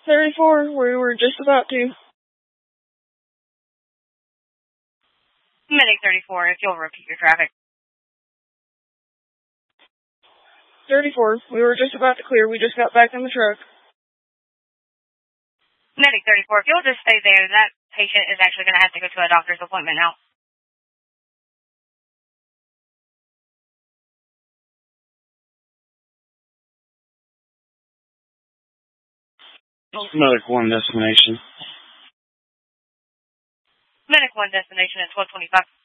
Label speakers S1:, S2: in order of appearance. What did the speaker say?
S1: 34, we were just about to.
S2: Medic 34, if you'll repeat your traffic.
S1: 34, we were just about to clear. We just got back in the truck.
S2: Medic 34, if you'll just stay there, that patient is actually going to have to go to a doctor's appointment now.
S3: Medic 1 destination.
S2: Medic 1 destination at 1225.